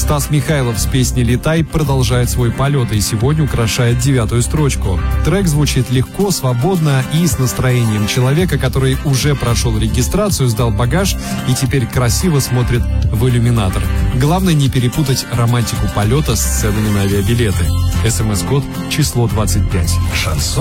Стас Михайлов с песней «Летай» продолжает свой полет и сегодня украшает 9-ю строчку. Трек звучит легко, свободно и с настроением человека, который уже прошел регистрацию, сдал багаж и теперь красиво смотрит в иллюминатор. Главное не перепутать романтику полета с ценами на авиабилеты. СМС-код число 25. Шансон.